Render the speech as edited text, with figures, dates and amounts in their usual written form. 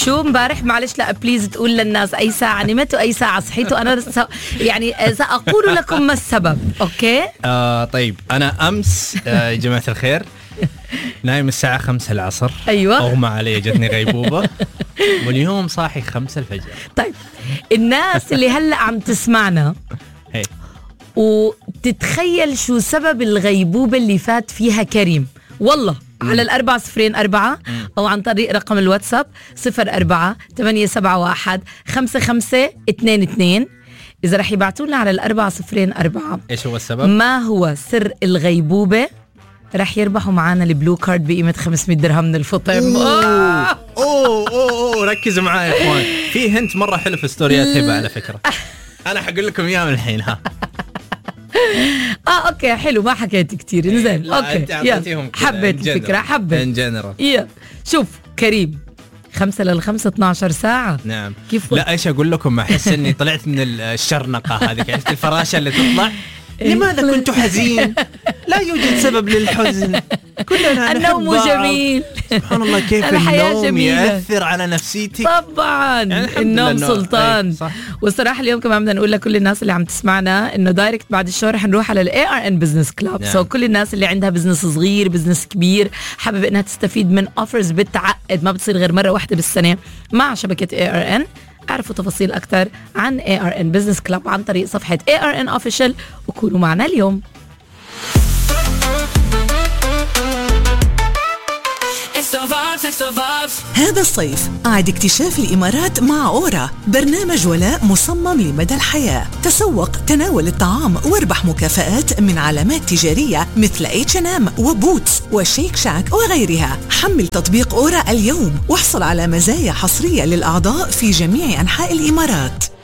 شو امبارح معلش لا بليز تقول للناس أي ساعة نمت وأي ساعة صحيت، وأنا يعني سأقول لكم ما السبب. أوكي طيب أنا أمس يا جماعة الخير نايم الساعة 5 العصر. أيوة أغمى علي جتني غيبوبة واليوم صاحي 5 الفجر. طيب الناس اللي هلأ عم تسمعنا وتتخيل شو سبب الغيبوبة اللي فات فيها كريم، والله على 404 أو عن طريق رقم الواتساب 04-871-5522. إذا رح يبعتونا على 404 إيش هو السبب؟ ما هو سر الغيبوبة، رح يربحوا معانا البلو كارد بقيمة 500 درهم من الفطم. أوه ركزوا معايا يا إخوان، في هنت مرة حلو في ستوريات هبة على فكرة، أنا حقول لكم إياه من الحين. ها اوكي حلو، ما حكيت كتير. نزين اوكي حبيت الفكرة، حبيت ان جنرال. شوف كريم 5 لل5 12 ساعة. نعم كيف لا ايش اقول لكم، احس اني طلعت من الشرنقة هذه، عرفت الفراشة اللي تطلع. لماذا كنت حزين؟ لا يوجد سبب للحزن، كلنا النوم جميل. سبحان الله كيف النوم جميلة. يأثر على نفسيتي طبعا يعني النوم سلطان. والصراحة اليوم كمان بدنا نقول لكل الناس اللي عم تسمعنا انه دايركت بعد الشهر رح نروح على ARN Business Club. سو كل الناس اللي عندها بزنس صغير بزنس كبير حابب انها تستفيد من اوفرز بتعقد ما بتصير غير مرة واحدة بالسنة مع شبكة ARN. اعرفوا تفاصيل أكتر عن ARN Business Club عن طريق صفحة ARN Official وكونوا معنا اليوم. هذا الصيف أعد اكتشاف الإمارات مع أورا، برنامج ولاء مصمم لمدى الحياة. تسوق، تناول الطعام واربح مكافآت من علامات تجارية مثل H&M وبوتس وشيك شاك وغيرها. حمل تطبيق أورا اليوم واحصل على مزايا حصرية للأعضاء في جميع أنحاء الإمارات.